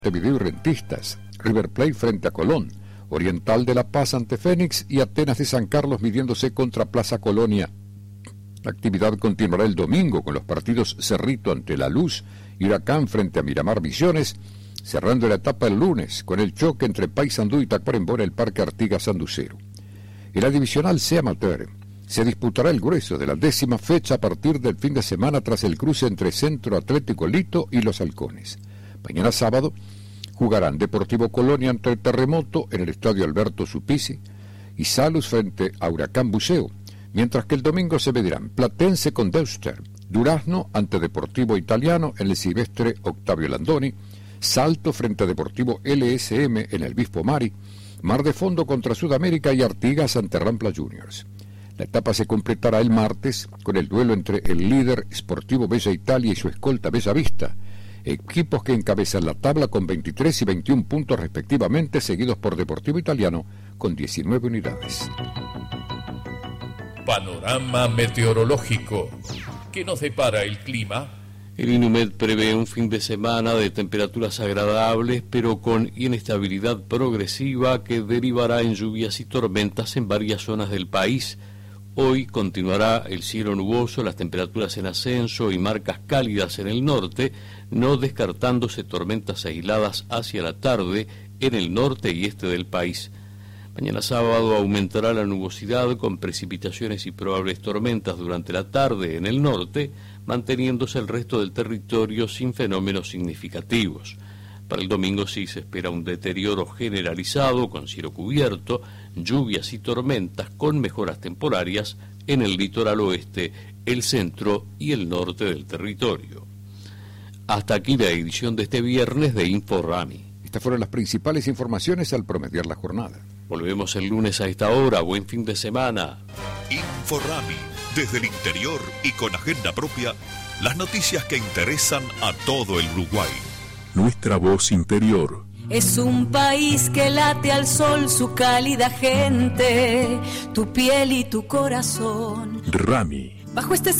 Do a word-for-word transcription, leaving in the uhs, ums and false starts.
Montevideo y Rentistas, River Plate frente a Colón, Oriental de La Paz ante Fénix y Atenas de San Carlos midiéndose contra Plaza Colonia. La actividad continuará el domingo con los partidos Cerrito ante La Luz y Huracán frente a Miramar Misiones, cerrando la etapa el lunes con el choque entre Paysandú y Tacuarembó en el Parque Artigas Sanducero. En la divisional C Amateur se disputará el grueso de la décima fecha a partir del fin de semana tras el cruce entre Centro Atlético Lito y Los Halcones. Mañana sábado jugarán Deportivo Colonia ante el Terremoto en el Estadio Alberto Supisi y Salus frente a Huracán Buceo, mientras que el domingo se medirán Platense con Deuster, Durazno ante Deportivo Italiano en el Silvestre Octavio Landoni, Salto frente a Deportivo L S M en el Bispo Mari, Mar de Fondo contra Sudamérica y Artigas ante Rampla Juniors. La etapa se completará el martes con el duelo entre el líder Sportivo Bella Italia y su escolta Bella Vista, equipos que encabezan la tabla con veintitrés y veintiún puntos respectivamente, seguidos por Deportivo Italiano con diecinueve unidades. Panorama meteorológico. ¿Qué nos depara el clima? El INUMED prevé un fin de semana de temperaturas agradables, pero con inestabilidad progresiva que derivará en lluvias y tormentas en varias zonas del país. Hoy continuará el cielo nuboso, las temperaturas en ascenso y marcas cálidas en el norte, no descartándose tormentas aisladas hacia la tarde en el norte y este del país. Mañana sábado aumentará la nubosidad con precipitaciones y probables tormentas durante la tarde en el norte, manteniéndose el resto del territorio sin fenómenos significativos. Para el domingo sí se espera un deterioro generalizado con cielo cubierto, lluvias y tormentas con mejoras temporarias en el litoral oeste, el centro y el norte del territorio. Hasta aquí la edición de este viernes de InfoRami. Estas fueron las principales informaciones al promediar la jornada. Volvemos el lunes a esta hora. Buen fin de semana. InfoRami, desde el interior y con agenda propia, las noticias que interesan a todo el Uruguay. Nuestra voz interior. Es un país que late al sol su cálida gente, tu piel y tu corazón. Rami. Bajo este